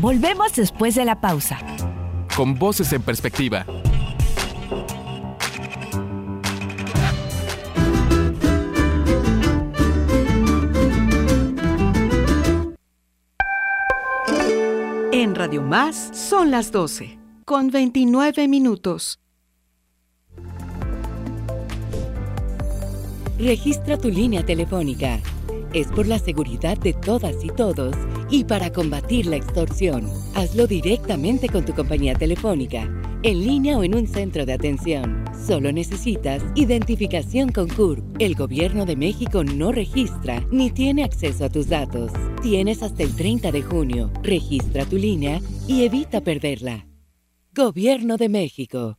Volvemos después de la pausa. Con Voces en Perspectiva. En Radio Más son las 12, con 29 minutos. Registra tu línea telefónica. Es por la seguridad de todas y todos y para combatir la extorsión. Hazlo directamente con tu compañía telefónica, en línea o en un centro de atención. Solo necesitas identificación con CURP. El Gobierno de México no registra ni tiene acceso a tus datos. Tienes hasta el 30 de junio. Registra tu línea y evita perderla. Gobierno de México.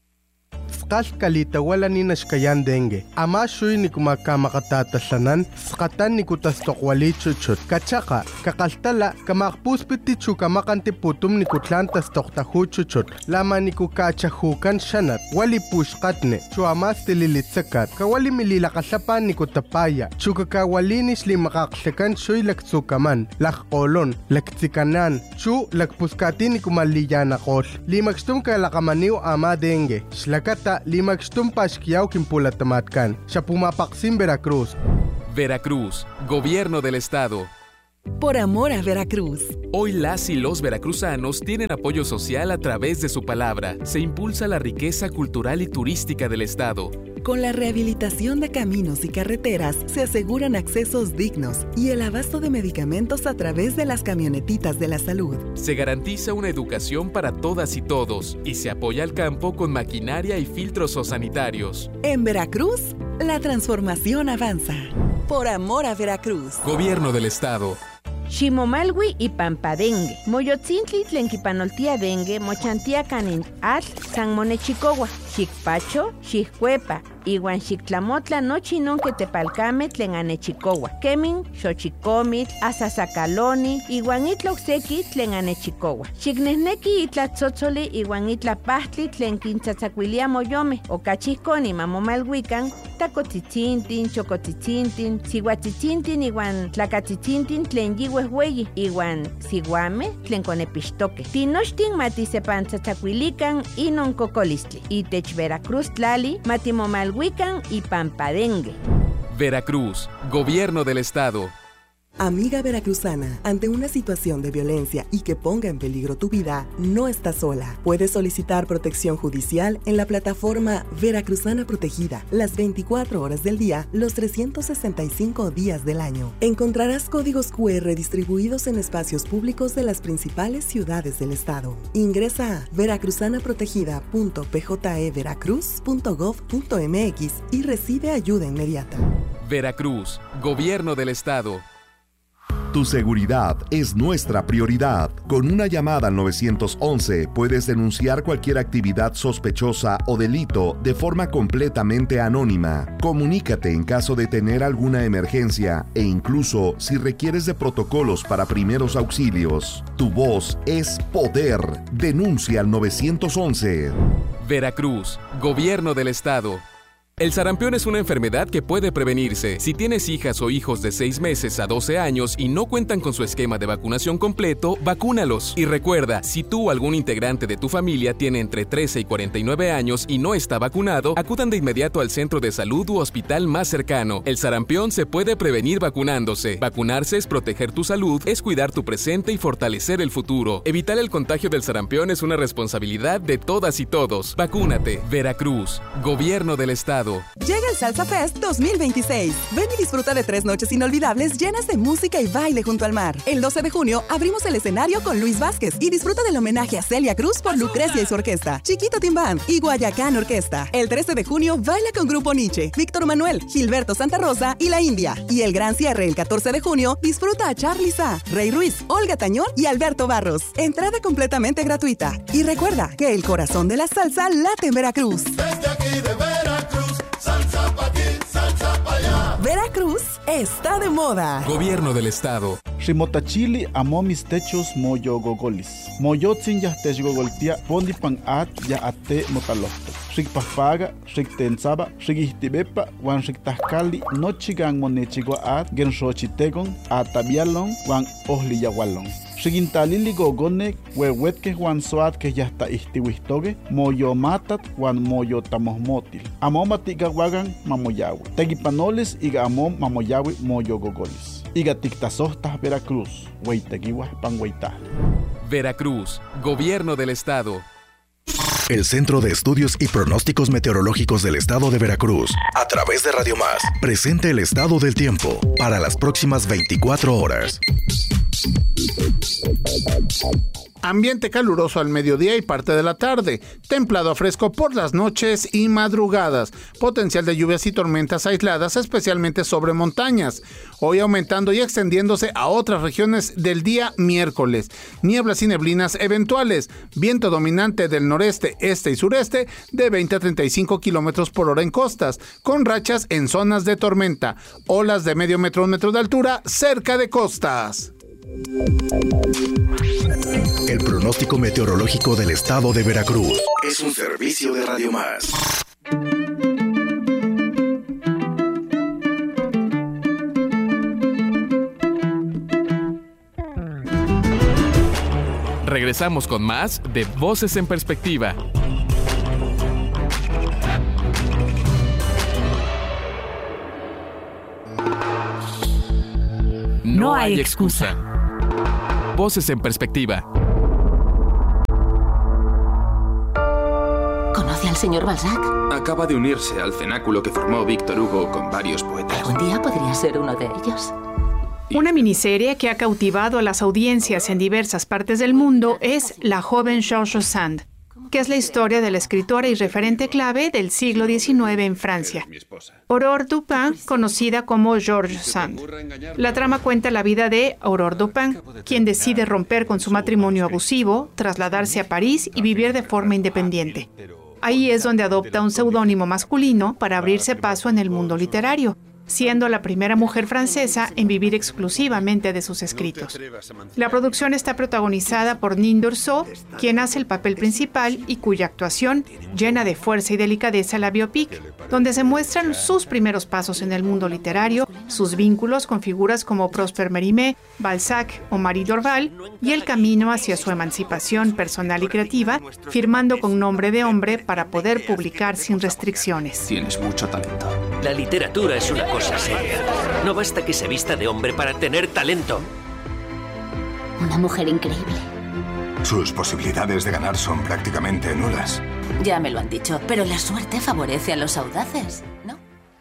Kalita wala ni nashkayan dengue. Ama shuy ni kumakamatatatasanan, skatan ni kutastokwali chuchut. Kachaka, kakaltala, kamakpuspiti chukamakanti putum ni kutlantas toktahu chuchut. Lama ni kukachahukan shanat, wali pushkatne, chuamas tililitsakat, kawali mililakasapan ni kutapaya, chukakawalinis li makaksekan shuy laktsukaman, lakkolon, laktsikanan, chu lakpuskati ni kumalliyanakol. Limakstum kalakamaniw ama dengue. Shlakata limakstum pashkiyaw kimpulatamatkan. Siya pumapaksim Veracruz. Veracruz, Gobierno del Estado. Por amor a Veracruz. Hoy las y los veracruzanos tienen apoyo social a través de su palabra. Se impulsa la riqueza cultural y turística del Estado. Con la rehabilitación de caminos y carreteras se aseguran accesos dignos y el abasto de medicamentos a través de las camionetitas de la salud. Se garantiza una educación para todas y todos y se apoya al campo con maquinaria y filtros sanitarios. En Veracruz, la transformación avanza. Por amor a Veracruz. Gobierno del Estado. Ximomalwi y Pampadengue. Moyotzintli tlenquipanoltia dengue, mochantia canin atl, san monechicowa, xicpacho, xiccuepa, iwan xictlamotla nochi non que tepalcame tlen anechicowa. Kemin, xochicomit, asasacaloni, iwan itla ocseki tlen anechicowa. Xicnehneki itla tzotzoli, iwan itla pahtli tlen quintzatzacuilia moyome, ocachihconi mamomalhuican, tacotitzintin, chocotitzintin, sihuatitzintin, iwan tlacatitzintin tlen yihuehueyi, iwan siguame tlen conepixtoque. Tinochtin matisepantzatzacuilican inon cocolistli. Itech Veracruz tlali matimomalhuican y Pampadengue. Veracruz, Gobierno del Estado. Amiga veracruzana, ante una situación de violencia y que ponga en peligro tu vida, no estás sola. Puedes solicitar protección judicial en la plataforma Veracruzana Protegida, las 24 horas del día, los 365 días del año. Encontrarás códigos QR distribuidos en espacios públicos de las principales ciudades del estado. Ingresa a veracruzanaprotegida.pjeveracruz.gov.mx y recibe ayuda inmediata. Veracruz, Gobierno del Estado. Tu seguridad es nuestra prioridad. Con una llamada al 911 puedes denunciar cualquier actividad sospechosa o delito de forma completamente anónima. Comunícate en caso de tener alguna emergencia e incluso si requieres de protocolos para primeros auxilios. Tu voz es poder. Denuncia al 911. Veracruz, Gobierno del Estado. El sarampión es una enfermedad que puede prevenirse. Si tienes hijas o hijos de 6 meses a 12 años y no cuentan con su esquema de vacunación completo, vacúnalos. Y recuerda, si tú o algún integrante de tu familia tiene entre 13 y 49 años y no está vacunado, acudan de inmediato al centro de salud u hospital más cercano. El sarampión se puede prevenir vacunándose. Vacunarse es proteger tu salud, es cuidar tu presente y fortalecer el futuro. Evitar el contagio del sarampión es una responsabilidad de todas y todos. Vacúnate. Veracruz, Gobierno del Estado. Llega el Salsa Fest 2026. Ven y disfruta de 3 noches inolvidables llenas de música y baile junto al mar. El 12 de junio abrimos el escenario con Luis Vázquez y disfruta del homenaje a Celia Cruz por Lucrecia y su orquesta, Chiquito Team Band y Guayacán Orquesta. El 13 de junio baila con Grupo Nietzsche, Víctor Manuel, Gilberto Santa Rosa y La India. Y el gran cierre el 14 de junio disfruta a Charly Sa, Rey Ruiz, Olga Tañón y Alberto Barros. Entrada completamente gratuita. Y recuerda que el corazón de la salsa late en Veracruz. Desde aquí de Veracruz. Salsa pa' aquí, salsa pa' allá. Veracruz está de moda. Gobierno del Estado. Rimotachili amo mis techos moyo gogolis. Moyotzin yahtech gogoltia pondi pan at ya ate motalohto. Rikpapaga, riktensaba, rikihtibepa, wan riktahkali nochigan monechigua at gen xochitegon atabialon wan ohliyawalon. Xigintalili gogonek, huehuetke Juan Soat que ya está istiwistogue, moyo matat Juan moyo tamohmotil. Amom matigawagan mamoyawi. Teguipanoles iga amom mamoyawi moyo gogolis. Iga tictasohtas Veracruz, hueiteguiwas panhueitaj. Veracruz, Gobierno del Estado. El Centro de Estudios y Pronósticos Meteorológicos del Estado de Veracruz, a través de Radio Más, presenta el estado del tiempo para las próximas 24 horas. Ambiente caluroso al mediodía y parte de la tarde, templado a fresco por las noches y madrugadas, potencial de lluvias y tormentas aisladas, especialmente sobre montañas, hoy aumentando y extendiéndose a otras regiones del día miércoles, nieblas y neblinas eventuales, viento dominante del noreste, este y sureste de 20 a 35 kilómetros por hora en costas, con rachas en zonas de tormenta, olas de medio metro a 1 metro de altura cerca de costas. El pronóstico meteorológico del Estado de Veracruz es un servicio de Radio Más. Regresamos con más de Voces en Perspectiva. No hay excusa. Voces en Perspectiva. ¿Conoce al señor Balzac? Acaba de unirse al cenáculo que formó Víctor Hugo con varios poetas. ¿Algún día podría ser uno de ellos? Una miniserie que ha cautivado a las audiencias en diversas partes del mundo es La joven Georges Sand, que es la historia de la escritora y referente clave del siglo XIX en Francia, Aurore Dupin, conocida como Georges Sand. La trama cuenta la vida de Aurore Dupin, quien decide romper con su matrimonio abusivo, trasladarse a París y vivir de forma independiente. Ahí es donde adopta un seudónimo masculino para abrirse paso en el mundo literario, siendo la primera mujer francesa en vivir exclusivamente de sus escritos. La producción está protagonizada por Nine Dorso, quien hace el papel principal y cuya actuación llena de fuerza y delicadeza la biopic, donde se muestran sus primeros pasos en el mundo literario, sus vínculos con figuras como Prosper Mérimée, Balzac o Marie Dorval, y el camino hacia su emancipación personal y creativa, firmando con nombre de hombre para poder publicar sin restricciones. Tienes mucho talento. La literatura es una cosa seria. No basta que se vista de hombre para tener talento. Una mujer increíble. Sus posibilidades de ganar son prácticamente nulas. Ya me lo han dicho, pero la suerte favorece a los audaces, ¿no?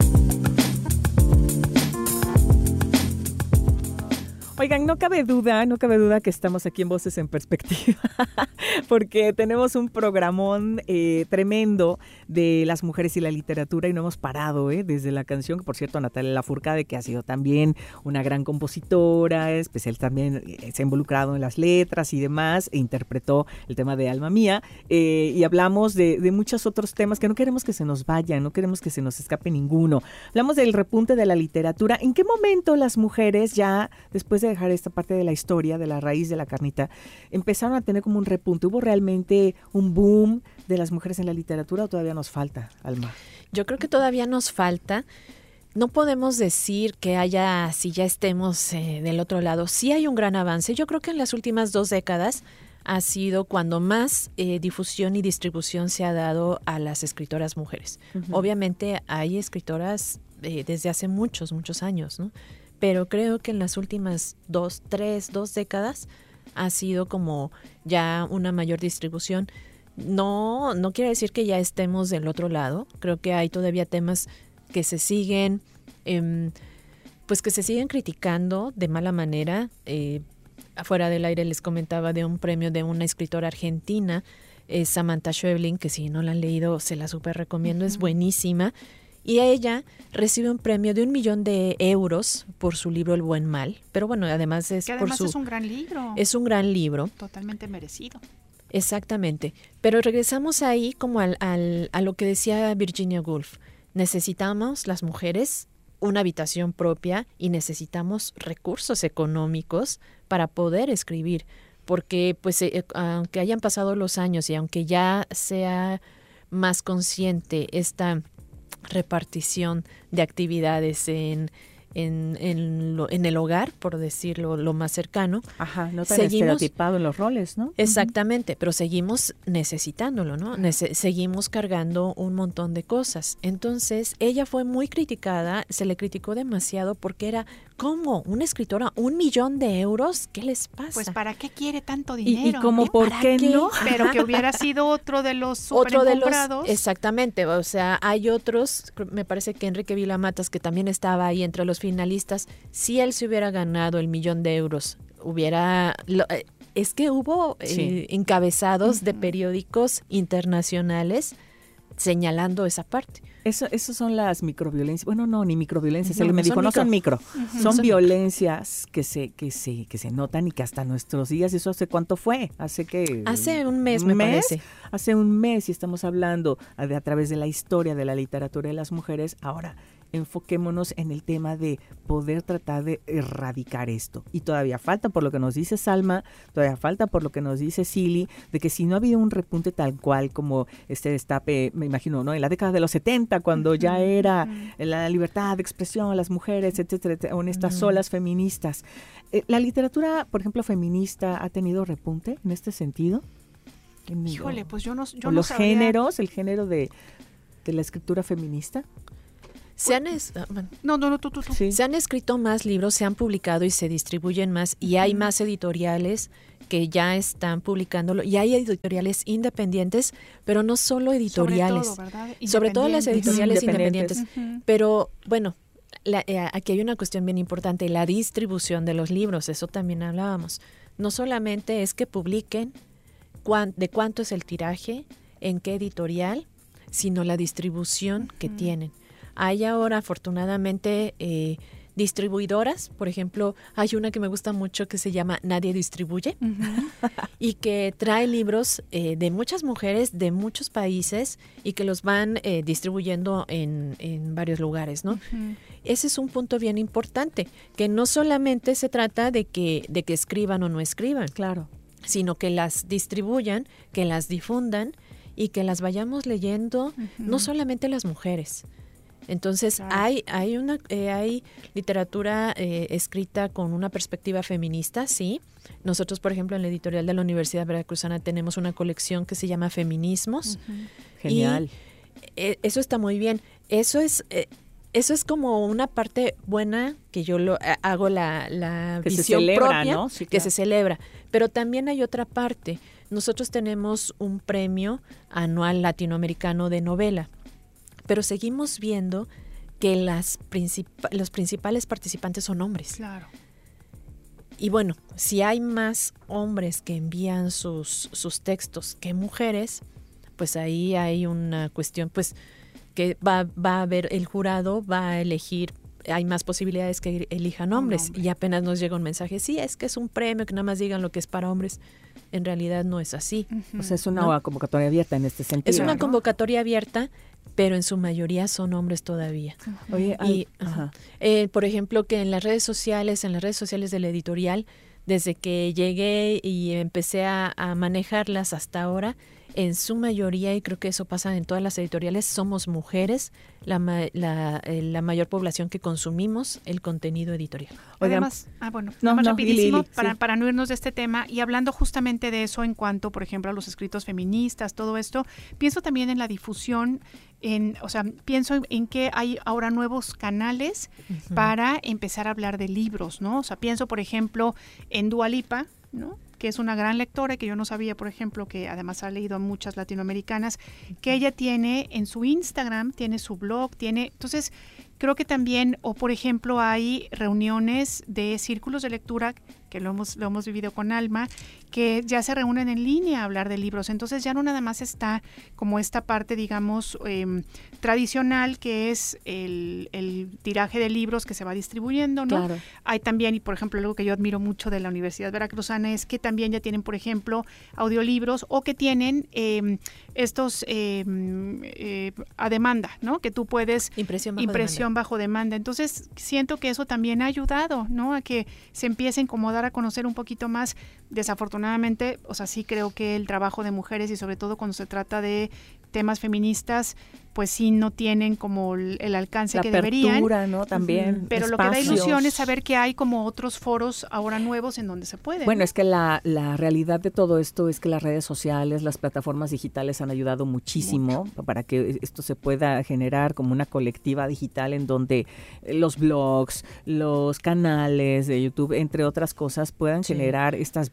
Oigan, no cabe duda que estamos aquí en Voces en Perspectiva, porque tenemos un programón tremendo de las mujeres y la literatura y no hemos parado desde la canción, que por cierto Natalia Lafourcade, que ha sido también una gran compositora, especial también se ha involucrado en las letras y demás, e interpretó el tema de Alma Mía, y hablamos de muchos otros temas que no queremos que se nos vayan, no queremos que se nos escape ninguno. Hablamos del repunte de la literatura. ¿En qué momento las mujeres ya, después de dejar esta parte de la historia, de la raíz de la carnita, empezaron a tener como un repunte? ¿Hubo realmente un boom de las mujeres en la literatura o todavía nos falta, Alma? Yo creo que todavía nos falta. No podemos decir que haya, si ya estemos del otro lado. Sí hay un gran avance. Yo creo que en las últimas 2 décadas ha sido cuando más difusión y distribución se ha dado a las escritoras mujeres. Uh-huh. Obviamente hay escritoras desde hace muchos años, ¿no? Pero creo que en las últimas 2 décadas ha sido como ya una mayor distribución. No quiere decir que ya estemos del otro lado. Creo que hay todavía temas que se siguen, que se siguen criticando de mala manera. Afuera del aire les comentaba de un premio de una escritora argentina, Samantha Schweblin, que si no la han leído se la súper recomiendo, es buenísima. Y ella recibe un premio de 1 millón de euros por su libro El buen mal. Pero bueno, además es un gran libro. Es un gran libro. Totalmente merecido. Exactamente. Pero regresamos ahí como a lo que decía Virginia Woolf. Necesitamos las mujeres una habitación propia y necesitamos recursos económicos para poder escribir. Porque pues aunque hayan pasado los años y aunque ya sea más consciente esta repartición de actividades en en el hogar, por decirlo lo más cercano. Ajá, no tan estereotipado en los roles, ¿no? Exactamente, pero seguimos necesitándolo, ¿no? Seguimos cargando un montón de cosas. Entonces, ella fue muy criticada, se le criticó demasiado porque era, ¿cómo? ¿Una escritora? $1,000,000 de euros? ¿Qué les pasa? Pues, ¿para qué quiere tanto dinero? Y como, ¿por qué no? Pero que hubiera sido otro de los superencombrados. Exactamente, o sea, hay otros, me parece que Enrique Vilamatas, que también estaba ahí entre los finalistas, si él se hubiera ganado el $1,000,000 de euros, es que hubo encabezados de periódicos internacionales señalando esa parte. Eso son las microviolencias. Bueno, no, ni microviolencias. Él me dijo, no son micro. Son violencias que se notan y que hasta nuestros días, ¿eso hace cuánto fue? Hace un mes, me parece. Hace un mes y estamos hablando a través de la historia de la literatura de las mujeres. Ahora, enfoquémonos en el tema de poder tratar de erradicar esto. Y todavía falta, por lo que nos dice Salma, todavía falta por lo que nos dice Silly, de que si no había un repunte tal cual como este destape, me imagino, ¿no? En la década de los 70, cuando ya era la libertad de expresión, las mujeres, etcétera, en estas olas feministas. ¿La literatura, por ejemplo, feminista ha tenido repunte en este sentido? Híjole, pues yo no los sabría. géneros, el género de la escritura feminista. Se han escrito más libros, se han publicado y se distribuyen más, y hay más editoriales que ya están publicándolo, y hay editoriales independientes, pero no solo editoriales, sobre todo las editoriales independientes. Pero bueno, aquí hay una cuestión bien importante, la distribución de los libros, eso también hablábamos. No solamente es que publiquen de cuánto es el tiraje, en qué editorial, sino la distribución que tienen. Hay ahora, afortunadamente, distribuidoras. Por ejemplo, hay una que me gusta mucho que se llama Nadie Distribuye y que trae libros de muchas mujeres de muchos países y que los van distribuyendo en varios lugares, ¿no? Ese es un punto bien importante, que no solamente se trata de que escriban o no escriban, claro, sino que las distribuyan, que las difundan y que las vayamos leyendo, no solamente las mujeres. Entonces, claro, hay literatura escrita con una perspectiva feminista, sí. Nosotros, por ejemplo, en la editorial de la Universidad Veracruzana tenemos una colección que se llama Feminismos. Genial. Y eso está muy bien. Eso es como una parte buena que yo hago la que visión se celebra, propia, ¿no? Sí, que claro, se celebra. Pero también hay otra parte. Nosotros tenemos un premio anual latinoamericano de novela, pero seguimos viendo que los principales participantes son hombres. Claro. Y bueno, si hay más hombres que envían sus textos que mujeres, pues ahí hay una cuestión, pues que va a haber, el jurado va a elegir, hay más posibilidades que elijan hombres. Y apenas nos llega un mensaje, sí, es que es un premio, que nada más digan lo que es para hombres. En realidad no es así. O sea, es una convocatoria abierta en este sentido. Es una convocatoria abierta, pero en su mayoría son hombres todavía. Oye, por ejemplo, que en las redes sociales de la editorial, desde que llegué y empecé a manejarlas hasta ahora, en su mayoría, y creo que eso pasa en todas las editoriales, somos mujeres, la mayor población que consumimos el contenido editorial. Además, rapidísimo, para no irnos de este tema, y hablando justamente de eso en cuanto, por ejemplo, a los escritos feministas, todo esto, pienso también en la difusión, pienso en que hay ahora nuevos canales para empezar a hablar de libros, ¿no? O sea, pienso, por ejemplo, en Dua Lipa, ¿no?, que es una gran lectora, que yo no sabía, por ejemplo, que además ha leído a muchas latinoamericanas, que ella tiene en su Instagram, tiene su blog, entonces creo que también, o por ejemplo, hay reuniones de círculos de lectura, que lo hemos vivido con Alma, que ya se reúnen en línea a hablar de libros. Entonces ya no nada más está como esta parte, digamos, tradicional, que es el tiraje de libros que se va distribuyendo, ¿no? Claro. Hay también, y por ejemplo, algo que yo admiro mucho de la Universidad Veracruzana es que también ya tienen, por ejemplo, audiolibros, o que tienen estos a demanda, ¿no? Que tú puedes... Impresión bajo demanda. Entonces, siento que eso también ha ayudado, ¿no?, a que se empiecen como a dar a conocer un poquito más. Desafortunadamente, sí creo que el trabajo de mujeres, y sobre todo cuando se trata de temas feministas, pues sí no tienen como el alcance que deberían. La apertura, ¿no? También. Pero espacios. Lo que da ilusión es saber que hay como otros foros ahora nuevos en donde se puede. Bueno, es que la realidad de todo esto es que las redes sociales, las plataformas digitales han ayudado muchísimo para que esto se pueda generar como una colectiva digital en donde los blogs, los canales de YouTube, entre otras cosas, puedan generar estas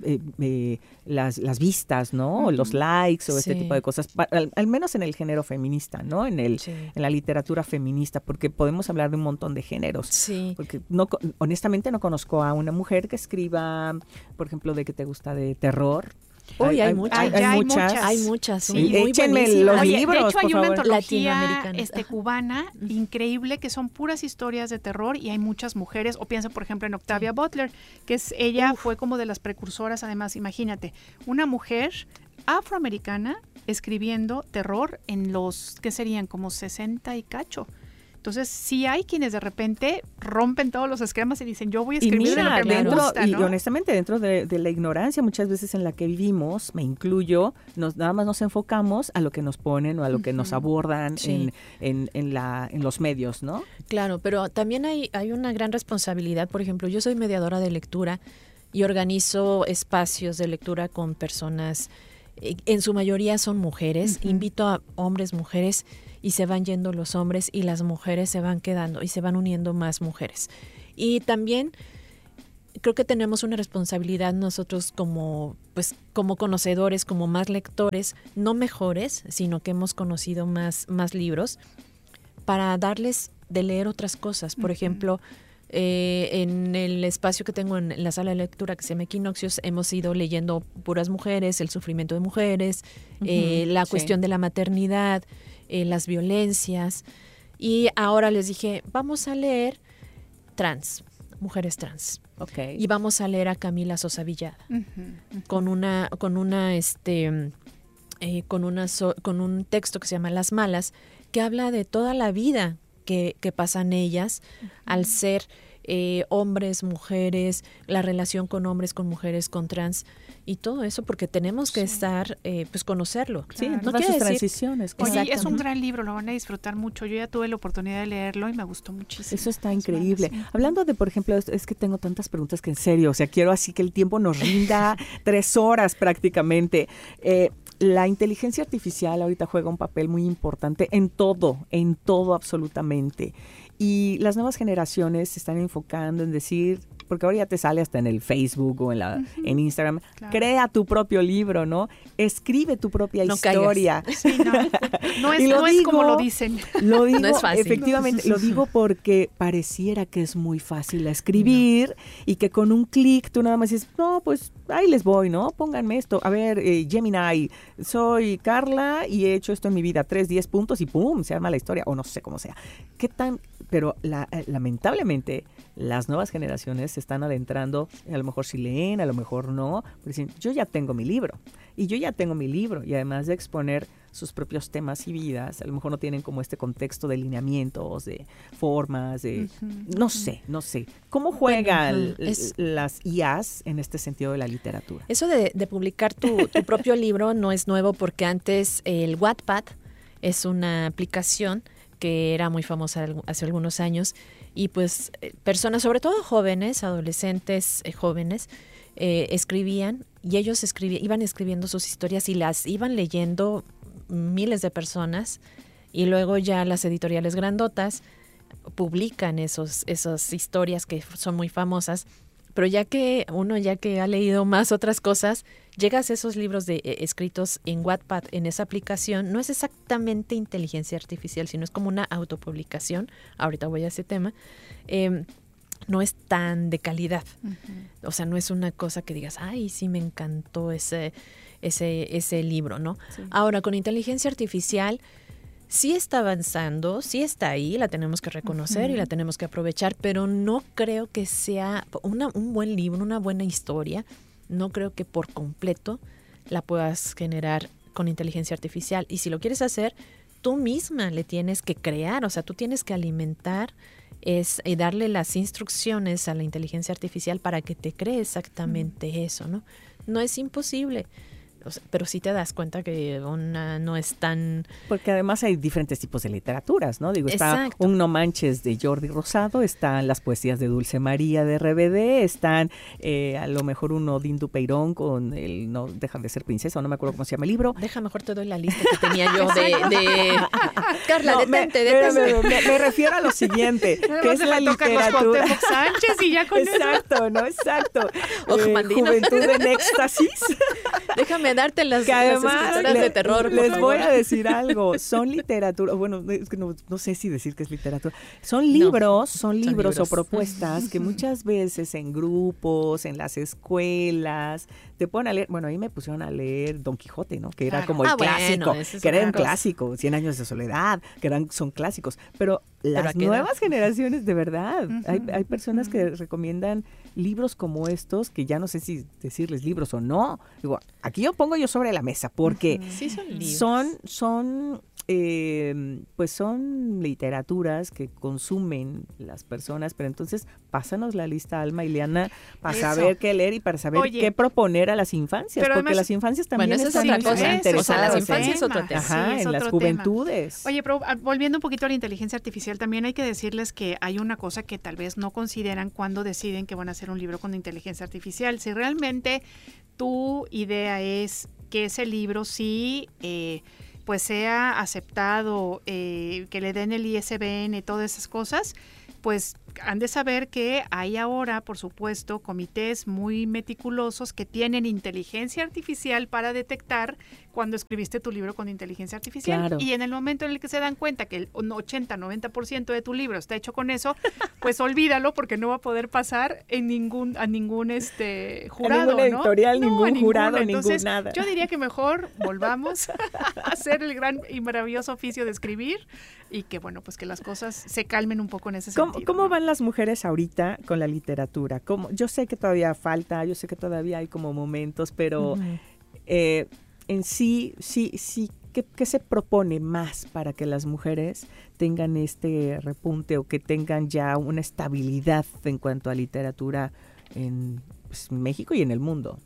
las vistas, ¿no? O los likes o este tipo de cosas, al menos en el género feminista, ¿no? En la literatura feminista, porque podemos hablar de un montón de géneros. Sí. Porque honestamente no conozco a una mujer que escriba, por ejemplo, de que te gusta de terror. Uy, hay muchas. Hay muchas. Sí, muy échenme los libros, de hecho, hay una antología cubana increíble que son puras historias de terror y hay muchas mujeres. O piensa, por ejemplo, en Octavia Butler, que ella fue como de las precursoras. Además, imagínate, una mujer afroamericana escribiendo terror en los, ¿qué serían? Como 60 y cacho. Entonces, sí hay quienes de repente rompen todos los esquemas y dicen, yo voy a escribir de lo que me gusta, ¿no? Y honestamente, dentro de la ignorancia muchas veces en la que vivimos, me incluyo, nada más nos enfocamos a lo que nos ponen o a lo que nos abordan en los medios, ¿no? Claro, pero también hay una gran responsabilidad. Por ejemplo, yo soy mediadora de lectura y organizo espacios de lectura con personas, en su mayoría son mujeres, invito a hombres, mujeres, y se van yendo los hombres y las mujeres se van quedando y se van uniendo más mujeres. Y también creo que tenemos una responsabilidad nosotros como conocedores, como más lectores, no mejores, sino que hemos conocido más libros, para darles de leer otras cosas. Por ejemplo, en el espacio que tengo en la sala de lectura que se llama Equinoccios, hemos ido leyendo puras mujeres, el sufrimiento de mujeres, la cuestión de la maternidad, las violencias, y ahora les dije, vamos a leer mujeres trans. Okay. Y vamos a leer a Camila Sosa Villada con un texto que se llama Las Malas, que habla de toda la vida que pasan ellas al ser hombres, mujeres, la relación con hombres, con mujeres, con trans y todo eso, porque tenemos que estar, conocerlo. Sí, no todas sus transiciones. Oye, es un gran libro, lo van a disfrutar mucho. Yo ya tuve la oportunidad de leerlo y me gustó muchísimo. Eso está increíble. Hablando de, por ejemplo, es que tengo tantas preguntas que en serio, quiero así que el tiempo nos rinda 3 horas prácticamente. La inteligencia artificial ahorita juega un papel muy importante en todo absolutamente. Y las nuevas generaciones se están enfocando en decir, porque ahora ya te sale hasta en el Facebook o en Instagram, crea tu propio libro, ¿no? Escribe tu propia historia. Sí, no es como lo dicen. Lo digo, no es fácil. Efectivamente, lo digo porque pareciera que es muy fácil escribir y que con un clic tú nada más dices, no, pues ahí les voy, ¿no? Pónganme esto. A ver, Gemini, soy Carla y he hecho esto en mi vida, 10 puntos y ¡pum! Se arma la historia, o no sé cómo sea. Pero lamentablemente las nuevas generaciones se están adentrando, a lo mejor sí leen, a lo mejor no, pero dicen, yo ya tengo mi libro, y además de exponer sus propios temas y vidas, a lo mejor no tienen como este contexto de lineamientos, de formas, de no sé. ¿Cómo juegan las IAs en este sentido de la literatura? Eso de publicar tu propio libro no es nuevo, porque antes el Wattpad es una aplicación que era muy famosa hace algunos años, y pues personas, sobre todo jóvenes, adolescentes jóvenes, escribían, y ellos iban escribiendo sus historias y las iban leyendo miles de personas, y luego ya las editoriales grandotas publican esas historias que son muy famosas. Pero ya que ha leído más otras cosas, llegas a esos libros escritos en Wattpad, en esa aplicación, no es exactamente inteligencia artificial, sino es como una autopublicación. Ahorita voy a ese tema. No es tan de calidad. O sea, no es una cosa que digas, ay, sí me encantó ese libro, ¿no? Sí. Ahora, con inteligencia artificial, sí está avanzando, sí está ahí, la tenemos que reconocer y la tenemos que aprovechar, pero no creo que sea un buen libro, una buena historia. No creo que por completo la puedas generar con inteligencia artificial. Y si lo quieres hacer, tú misma le tienes que crear, o sea, tú tienes que alimentar y darle las instrucciones a la inteligencia artificial para que te cree exactamente eso, ¿no? No es imposible. pero sí te das cuenta que una no es tan... Porque además hay diferentes tipos de literaturas, ¿no? Digo, está Un No Manches de Jordi Rosado, están las poesías de Dulce María de RBD, están a lo mejor un Odín Dupeirón con el No Dejan de Ser Princesa, no me acuerdo cómo se llama el libro. Deja, mejor te doy la lista que tenía yo de... Carla, no, detente. Me refiero a lo siguiente, que es la literatura. Sánchez y ya con exacto, ¿no? Exacto. Juventud en éxtasis. Déjame darte las escritoras de terror. Les voy a decir algo. Son literatura. Bueno, es que no sé si decir que es literatura. Son libros o propuestas que muchas veces en grupos, en las escuelas, te ponen a leer. Bueno, ahí me pusieron a leer Don Quijote, ¿no? Que era como el clásico. Que era un clásico. 100 años de soledad, son clásicos. Pero las nuevas generaciones, de verdad, hay personas que recomiendan libros como estos, que ya no sé si decirles libros o no. Digo, aquí yo pongo sobre la mesa, porque sí, son literaturas que consumen las personas, pero entonces pásanos la lista, Alma y Liana, para saber qué leer y para saber qué proponer a las infancias, porque además, las infancias también están otra cosa. interesadas. O sea, las infancias es otro tema. Ajá, en las juventudes. Oye, pero volviendo un poquito a la inteligencia artificial, también hay que decirles que hay una cosa que tal vez no consideran cuando deciden que van a hacer un libro con inteligencia artificial. Si realmente tu idea es que ese libro sí pues sea aceptado, que le den el ISBN y todas esas cosas, pues han de saber que hay ahora, por supuesto, comités muy meticulosos que tienen inteligencia artificial para detectar cuando escribiste tu libro con inteligencia artificial. Claro. Y en el momento en el que se dan cuenta que el 80-90% de tu libro está hecho con eso, pues olvídalo, porque no va a poder pasar a ningún jurado, ningún editorial, ¿no? Ningún jurado, Entonces, ningún nada. Yo diría que mejor volvamos a hacer el gran y maravilloso oficio de escribir y que, bueno, pues que las cosas se calmen un poco en ese sentido. ¿Cómo van las mujeres ahorita con la literatura? Yo sé que todavía falta, yo sé que todavía hay como momentos, pero en sí, ¿qué se propone más para que las mujeres tengan este repunte o que tengan ya una estabilidad en cuanto a literatura en México y en el mundo?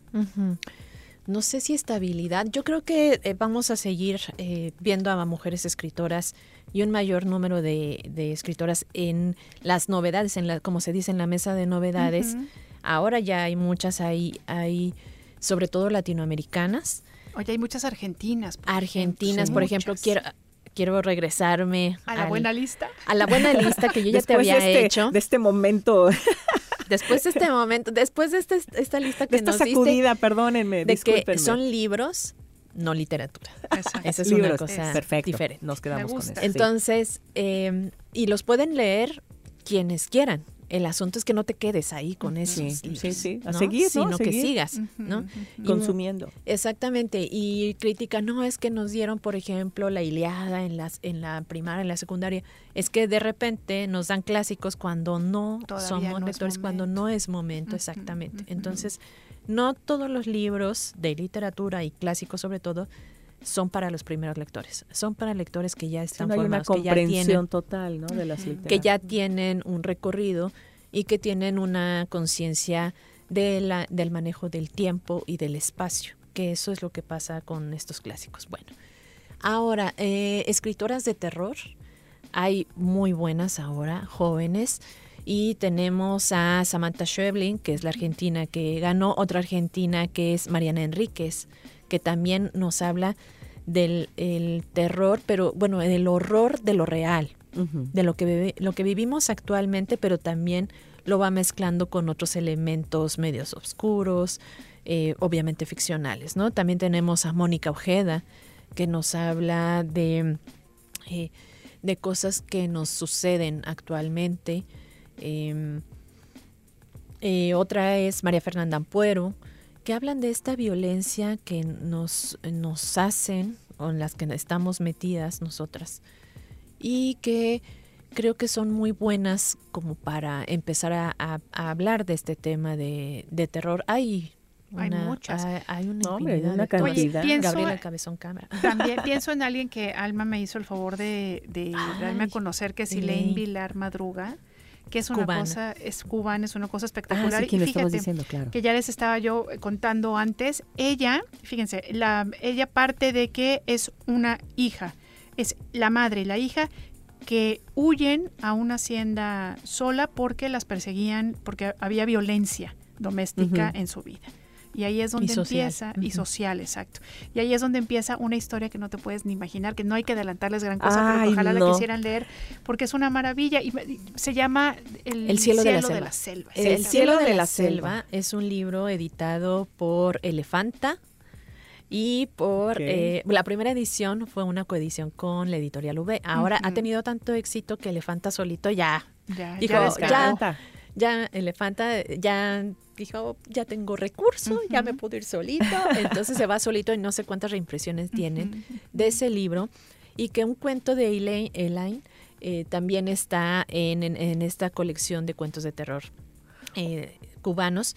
No sé si estabilidad. Yo creo que vamos a seguir viendo a mujeres escritoras y un mayor número de escritoras en las novedades, como se dice, en la mesa de novedades. Ahora ya hay muchas, hay sobre todo latinoamericanas. Oye, hay muchas argentinas. Por ejemplo, quiero regresarme a la buena lista. A la buena lista que yo ya te había hecho. De este momento. Después de este momento, después de esta lista que nos diste. Sacudida, perdónenme, discúlpenme. Que son libros, no literatura. Esa es una cosa diferente. Nos quedamos con eso. Entonces, y los pueden leer quienes quieran. El asunto es que no te quedes ahí con esos libros, sí. A ¿no? seguir, sino que sigas, ¿no? Consumiendo. Exactamente. Y crítica, no es que nos dieron, por ejemplo, la Ilíada en la primaria, en la secundaria. Es que de repente nos dan clásicos cuando no somos lectores, cuando no es momento, exactamente. Entonces, no todos los libros de literatura y clásicos sobre todo son para los primeros lectores, son para lectores que ya están formados, que ya tienen total, ¿no? De las literaturas, que ya tienen un recorrido y que tienen una conciencia del manejo del tiempo y del espacio, que eso es lo que pasa con estos clásicos. Bueno, ahora, escritoras de terror, hay muy buenas ahora, jóvenes, y tenemos a Samantha Schweblin, que es la argentina que ganó, otra argentina que es Mariana Enríquez, que también nos habla del terror, pero bueno, del horror de lo real, de lo que vivimos actualmente, pero también lo va mezclando con otros elementos medios oscuros, obviamente ficcionales, ¿no? También tenemos a Mónica Ojeda, que nos habla de cosas que nos suceden actualmente. Otra es María Fernanda Ampuero, que hablan de esta violencia que nos hacen o en las que estamos metidas nosotras y que creo que son muy buenas como para empezar a hablar de este tema de terror. Hay muchas. Hay una cantidad. Gabriela Cabezón Cámara. También pienso en alguien que Alma me hizo el favor de darme a conocer, que es Elaine Vilar Madruga, que es una cosa, es cubana, es una cosa espectacular. Sí, quien y estamos diciendo, claro. Que ya les estaba yo contando antes, ella, fíjense, ella parte de que es una hija, es la madre y la hija que huyen a una hacienda sola porque las perseguían, porque había violencia doméstica en su vida. Y ahí es donde empieza, y social, exacto. Y ahí es donde empieza una historia que no te puedes ni imaginar, que no hay que adelantarles gran cosa, pero que ojalá la quisieran leer, porque es una maravilla. Y se llama El cielo de la selva. El cielo de la selva es un libro editado por Elefanta y por la primera edición fue una coedición con la editorial UV. Ahora ha tenido tanto éxito que Elefanta solito ya Elefanta ya dijo, ya tengo recurso, ya me puedo ir solito. Entonces se va solito y no sé cuántas reimpresiones tienen de ese libro. Y que un cuento de Elaine también está en esta colección de cuentos de terror cubanos.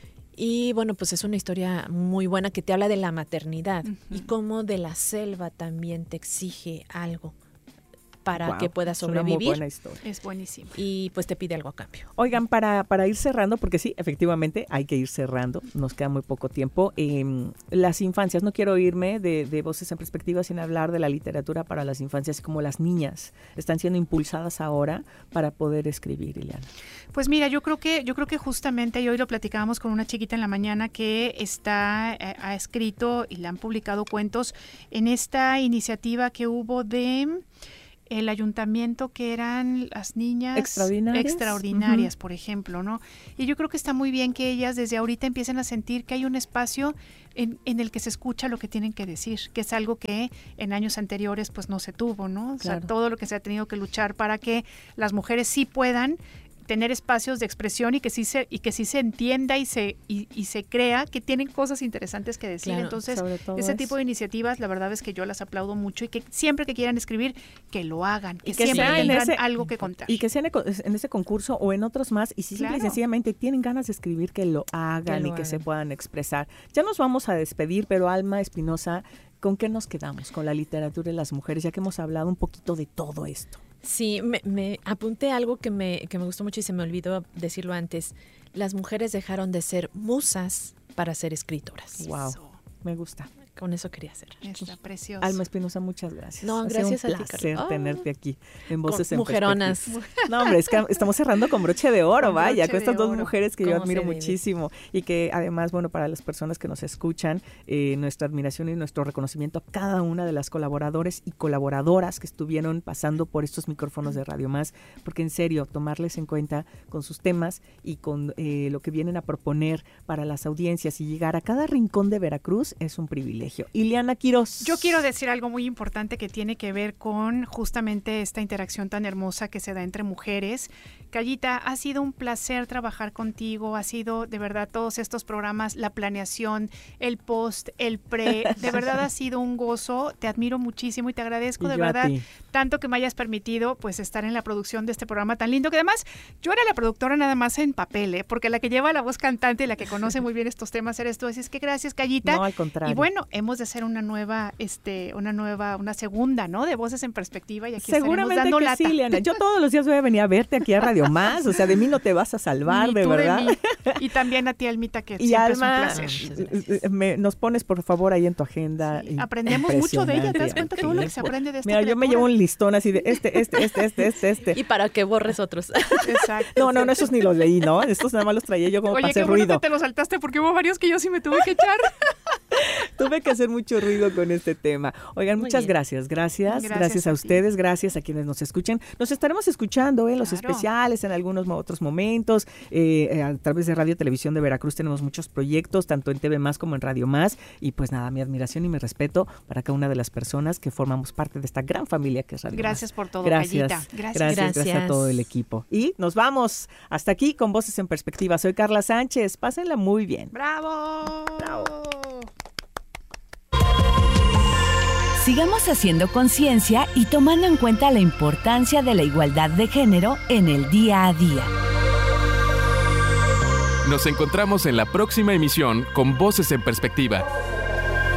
Y bueno, pues es una historia muy buena que te habla de la maternidad y cómo de la selva también te exige algo para que puedas sobrevivir. Es una muy buena historia. Es buenísimo. Y pues te pide algo a cambio. Oigan, para ir cerrando, porque sí, efectivamente hay que ir cerrando, nos queda muy poco tiempo. Las infancias, no quiero irme de Voces en Perspectiva sin hablar de la literatura para las infancias, como las niñas están siendo impulsadas ahora para poder escribir, Ileana. Pues mira, yo creo que justamente, y hoy lo platicábamos con una chiquita en la mañana que ha escrito y le han publicado cuentos en esta iniciativa que hubo de el ayuntamiento, que eran las niñas extraordinarias, por ejemplo, ¿no? Y yo creo que está muy bien que ellas desde ahorita empiecen a sentir que hay un espacio en el que se escucha lo que tienen que decir, que es algo que en años anteriores pues no se tuvo, ¿no? O sea, todo lo que se ha tenido que luchar para que las mujeres sí puedan tener espacios de expresión y que sí se entienda y se crea que tienen cosas interesantes que decir. Claro, entonces, ese tipo de iniciativas, la verdad es que yo las aplaudo mucho y que siempre que quieran escribir, que lo hagan, que siempre tengan algo que contar. Y que sean en ese concurso o en otros más, y si simple y sencillamente tienen ganas de escribir, que lo hagan y que se puedan expresar. Ya nos vamos a despedir, pero Alma Espinosa, ¿con qué nos quedamos? Con la literatura y las mujeres, ya que hemos hablado un poquito de todo esto. Sí, me apunté algo que me gustó mucho y se me olvidó decirlo antes. Las mujeres dejaron de ser musas para ser escritoras. Wow, me gusta. Con eso quería hacer. Está precioso. Alma Espinosa, muchas gracias. No, gracias a ti, Carla. Un placer tenerte aquí en Voces en Mujeronas. Perspectiva. No, hombre, es que estamos cerrando con broche de oro, vaya, con estas dos mujeres que yo admiro muchísimo y que además, bueno, para las personas que nos escuchan, nuestra admiración y nuestro reconocimiento a cada una de las colaboradores y colaboradoras que estuvieron pasando por estos micrófonos de Radio Más, porque en serio, tomarles en cuenta con sus temas y con lo que vienen a proponer para las audiencias y llegar a cada rincón de Veracruz es un privilegio. Ileana Quiroz. Yo quiero decir algo muy importante que tiene que ver con justamente esta interacción tan hermosa que se da entre mujeres. Callita, ha sido un placer trabajar contigo, ha sido de verdad todos estos programas, la planeación, el post, el pre, de verdad ha sido un gozo, te admiro muchísimo y te agradezco de verdad tanto que me hayas permitido pues estar en la producción de este programa tan lindo, que además yo era la productora nada más en papel, porque la que lleva la voz cantante y la que conoce muy bien estos temas eres tú, así es que gracias, Callita. No, al contrario. Y bueno, hemos de hacer una segunda, ¿no? De Voces en Perspectiva y aquí seguramente estaremos dando que lata. Sí, Ileana. Yo todos los días voy a venir a verte aquí a Radio Más, o sea, de mí no te vas a salvar, Ni de tú verdad. De mí. Y también a ti, Almita, que y siempre Alma, es un placer. Nos pones, por favor, ahí en tu agenda. Sí, aprendemos mucho de ella, te das cuenta todo lo que se aprende de esta Mira, yo me llevo un listón así de este. Y para que borres otros. Exacto. No, esos ni los leí, ¿no? Estos nada más los traía yo como para hacer ruido. Oye, qué bueno que te los saltaste porque hubo varios que yo sí me tuve que echar. Tuve que hacer mucho ruido con este tema. Oigan, muchas gracias. Gracias a ustedes, gracias a quienes nos escuchan. Nos estaremos escuchando en los especiales, en algunos otros momentos. A través de Radio Televisión de Veracruz tenemos muchos proyectos, tanto en TV Más como en Radio Más. Y pues nada, mi admiración y mi respeto para cada una de las personas que formamos parte de esta gran familia que es Radio Gracias Más. por todo, Gracias. Callita. Gracias a todo el equipo. Y nos vamos hasta aquí con Voces en Perspectiva. Soy Carla Sánchez. Pásenla muy bien. ¡Bravo! Sigamos haciendo conciencia y tomando en cuenta la importancia de la igualdad de género en el día a día. Nos encontramos en la próxima emisión con Voces en Perspectiva.